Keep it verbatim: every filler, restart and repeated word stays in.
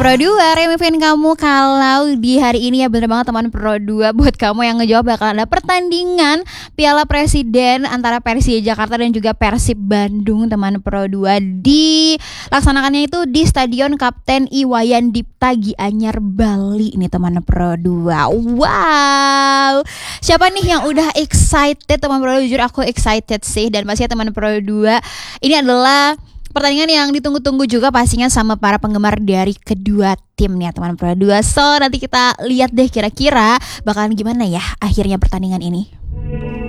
Pro dua, Remivin kamu kalau di hari ini ya bener banget teman Pro dua. Buat kamu yang ngejawab bakal ada pertandingan Piala Presiden antara Persija Jakarta dan juga Persib Bandung teman Pro dua. Dilaksanakannya itu di Stadion Kapten Iwayan Dipta Gianyar Bali ini teman Pro dua. Wow, siapa nih yang udah excited teman Pro dua? Jujur aku excited sih. Dan pastinya teman Pro dua, ini adalah pertandingan yang ditunggu-tunggu juga pastinya sama para penggemar dari kedua tim nih teman Pro dua. So nanti kita lihat deh kira-kira bakalan gimana ya akhirnya pertandingan ini.